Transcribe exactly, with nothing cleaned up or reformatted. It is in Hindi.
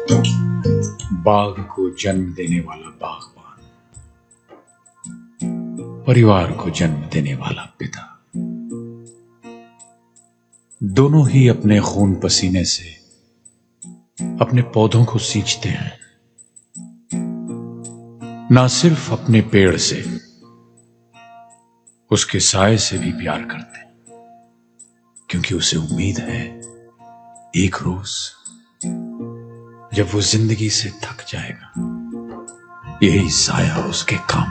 बाग को जन्म देने वाला बागबान, परिवार को जन्म देने वाला पिता, दोनों ही अपने खून पसीने से अपने पौधों को सींचते हैं। ना सिर्फ अपने पेड़ से, उसके साए से भी प्यार करते हैं, क्योंकि उसे उम्मीद है एक रोज जब वो जिंदगी से थक जाएगा, यही साया उसके काम